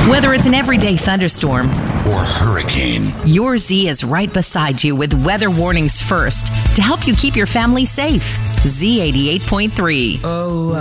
Whether it's an everyday thunderstorm or hurricane, your Z is right beside you with weather warnings first to help you keep your family safe. Z88.3.